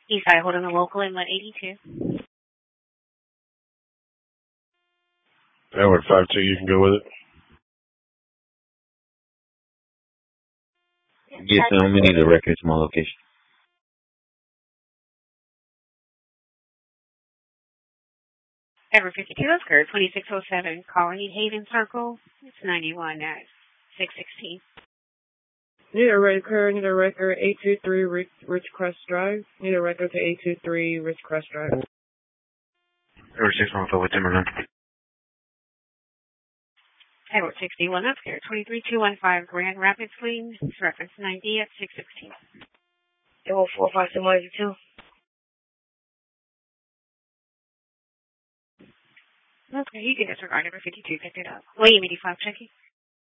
Eastside holding a local in 182. Edward 52, you can go with it. Yes, we need a record to my location. Edward 52, Oscar 2607, Colony Haven Circle. It's 91 at 616. Need a record 823 Ridgecrest Drive. Need a record to 823 Ridgecrest Drive. Edward 614 with Timberland. Edward 61, Oscar 23215, Grand Rapids Lane. It's reference 90 at 616. Edward 452. Okay, you can disregard number 52, pick it up. William 85, checking.